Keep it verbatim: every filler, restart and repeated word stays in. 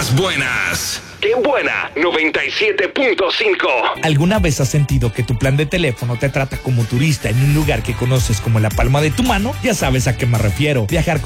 más buenas. ¡Qué buena! noventa y siete punto cinco. ¿Alguna vez has sentido que tu plan de teléfono te trata como turista en un lugar que conoces como la palma de tu mano? Ya sabes a qué me refiero. Viajar